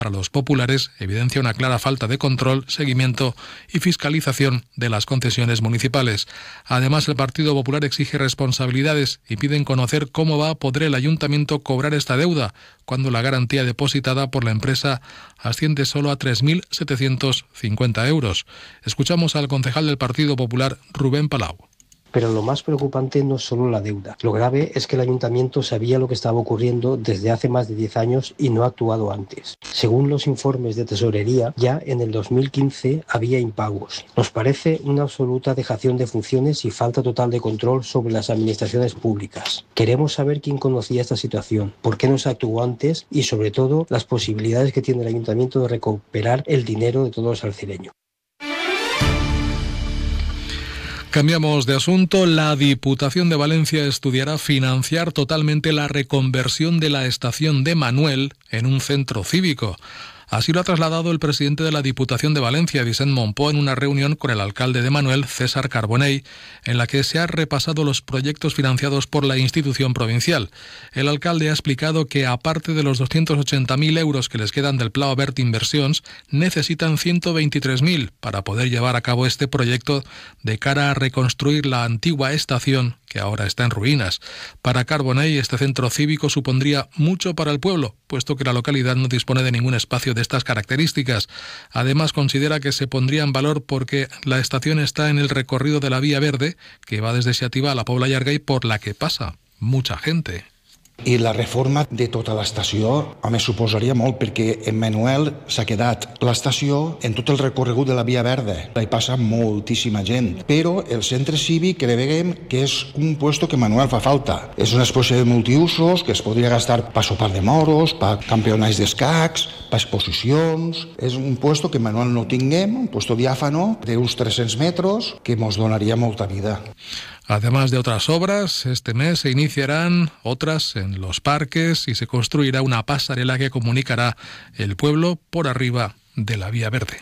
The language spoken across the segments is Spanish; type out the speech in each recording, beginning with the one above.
para los populares evidencia una clara falta de control, seguimiento y fiscalización de las concesiones municipales. Además, el Partido Popular exige responsabilidades y piden conocer cómo va a poder el ayuntamiento cobrar esta deuda, cuando la garantía depositada por la empresa asciende solo a 3.750 euros. Escuchamos al concejal del Partido Popular, Rubén Palau. Pero lo más preocupante no es solo la deuda. Lo grave es que el ayuntamiento sabía lo que estaba ocurriendo desde hace más de 10 años y no ha actuado antes. Según los informes de tesorería, ya en el 2015 había impagos. Nos parece una absoluta dejación de funciones y falta total de control sobre las administraciones públicas. Queremos saber quién conocía esta situación, por qué no se actuó antes y, sobre todo, las posibilidades que tiene el ayuntamiento de recuperar el dinero de todos los alcireños. Cambiamos de asunto. La Diputación de Valencia estudiará financiar totalmente la reconversión de la estación de Manuel en un centro cívico. Así lo ha trasladado el presidente de la Diputación de Valencia, Vicent Monpó, en una reunión con el alcalde de Manuel, César Carbonell, en la que se han repasado los proyectos financiados por la institución provincial. El alcalde ha explicado que, aparte de los 280.000 euros que les quedan del Pla Obert Inversions, necesitan 123.000 para poder llevar a cabo este proyecto de cara a reconstruir la antigua estación, que ahora está en ruinas. Para Carbonell, este centro cívico supondría mucho para el pueblo, puesto que la localidad no dispone de ningún espacio de estas características. Además, considera que se pondría en valor porque la estación está en el recorrido de la Vía Verde, que va desde Xàtiva a la Pobla Llarga y por la que pasa mucha gente. I la reforma de tota l'estació a més suposaria molt, perquè en Manuel s'ha quedat l'estació en tot el recorregut de la Via Verda. Hi passa moltíssima gent, però el centre cívic creiem que és un puesto que Manuel fa falta. És una exposició de multiusos que es podria gastar per sopar de moros, per campionats d'escacs, per exposicions. És un puesto que Manuel no tinguem, un puesto diàfano d'uns 300 metros que ens donaria molta vida. Además de otras obras, este mes se iniciarán otras en los parques y se construirá una pasarela que comunicará el pueblo por arriba de la Vía Verde.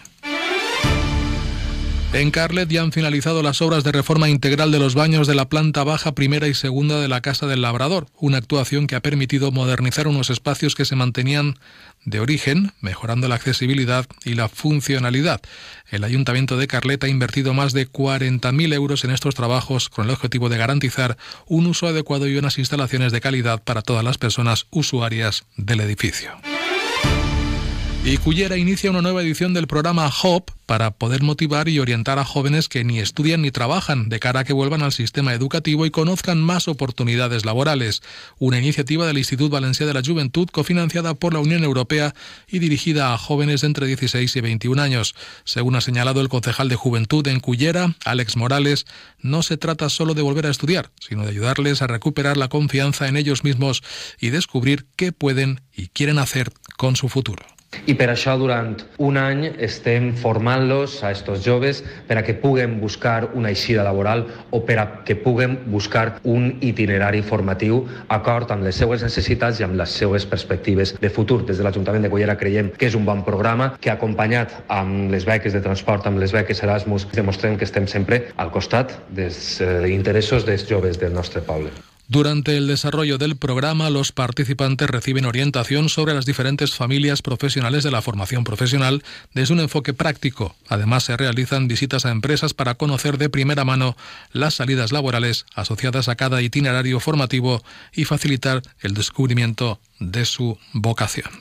En Carlet ya han finalizado las obras de reforma integral de los baños de la planta baja, primera y segunda de la Casa del Labrador, una actuación que ha permitido modernizar unos espacios que se mantenían de origen, mejorando la accesibilidad y la funcionalidad. El Ayuntamiento de Carlet ha invertido más de 40.000 euros en estos trabajos con el objetivo de garantizar un uso adecuado y unas instalaciones de calidad para todas las personas usuarias del edificio. Y Cullera inicia una nueva edición del programa HOP para poder motivar y orientar a jóvenes que ni estudian ni trabajan, de cara a que vuelvan al sistema educativo y conozcan más oportunidades laborales. Una iniciativa del Institut Valencià de la Juventud, cofinanciada por la Unión Europea y dirigida a jóvenes de entre 16 y 21 años. Según ha señalado el concejal de Juventud en Cullera, Àlex Morales, no se trata solo de volver a estudiar, sino de ayudarles a recuperar la confianza en ellos mismos y descubrir qué pueden y quieren hacer con su futuro. I per això durant un any estem formant-los a estos joves per a que puguen buscar una eixida laboral o per a que puguen buscar un itinerari formatiu acord amb les seues necessitats i amb les seues perspectives de futur. Des de l'Ajuntament de Cullera creiem que és un bon programa que, acompanyat amb les beques de transport, amb les beques Erasmus, demostrem que estem sempre al costat dels interessos dels joves del nostre poble. Durante el desarrollo del programa, los participantes reciben orientación sobre las diferentes familias profesionales de la formación profesional desde un enfoque práctico. Además, se realizan visitas a empresas para conocer de primera mano las salidas laborales asociadas a cada itinerario formativo y facilitar el descubrimiento de su vocación.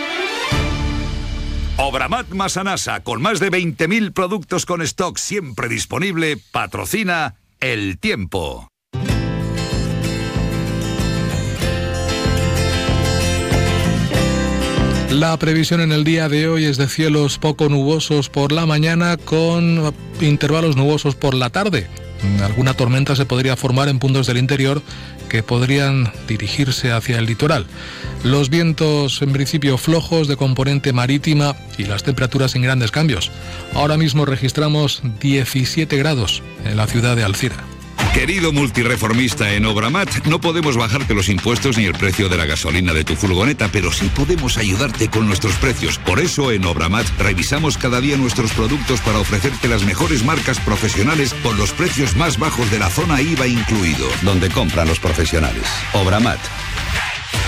Obramat Massanassa, con más de 20.000 productos con stock siempre disponible, patrocina El Tiempo. La previsión en el día de hoy es de cielos poco nubosos por la mañana con intervalos nubosos por la tarde. Alguna tormenta se podría formar en puntos del interior que podrían dirigirse hacia el litoral. Los vientos en principio flojos de componente marítima y las temperaturas sin grandes cambios. Ahora mismo registramos 17 grados en la ciudad de Alzira. Querido multireformista en Obramat, no podemos bajarte los impuestos ni el precio de la gasolina de tu furgoneta, pero sí podemos ayudarte con nuestros precios. Por eso en Obramat revisamos cada día nuestros productos para ofrecerte las mejores marcas profesionales con los precios más bajos de la zona IVA incluido. Donde compran los profesionales. Obramat.